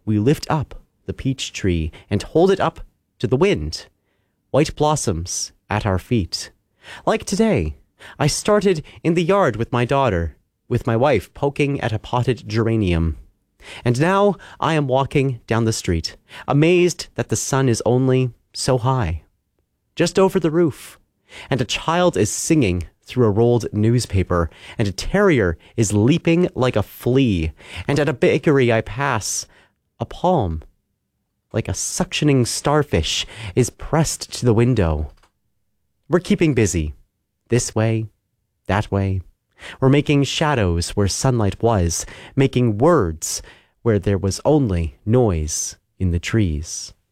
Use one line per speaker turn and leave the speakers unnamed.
we lift up the peach tree and hold it up to the wind. White blossoms at our feet. Like today, I started in the yard with my daughter, with my wife poking at a potted geranium. And now I am walking down the street, amazed that the sun is only so high, just over the roof, and a child is singing through a rolled newspaper, and a terrier is leaping like a flea, and at a bakery I pass, a palm, like a suctioning starfish, is pressed to the window. We're keeping busy, this way, that way. We're making shadows where sunlight was, making words where there was only noise in the trees.